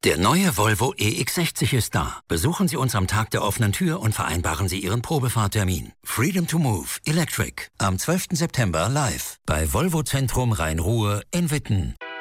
Der neue Volvo EX60 ist da. Besuchen Sie uns am Tag der offenen Tür und vereinbaren Sie Ihren Probefahrtermin. Freedom to Move Electric am 12. September live bei Volvo Zentrum Rhein-Ruhr in Witten.